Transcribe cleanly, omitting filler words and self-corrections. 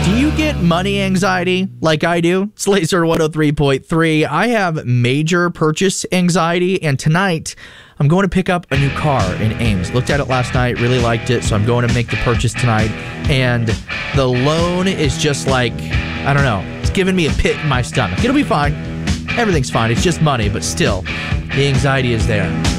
Do you get money anxiety like I do? It's Laser 103.3. I have major purchase anxiety, and tonight I'm going to pick up a new car in Ames. Looked at it last night, really liked it, so I'm going to make the purchase tonight. And the loan is just like, I don't know, it's giving me a pit in my stomach. It'll be fine. Everything's fine. It's just money, but still, the anxiety is there.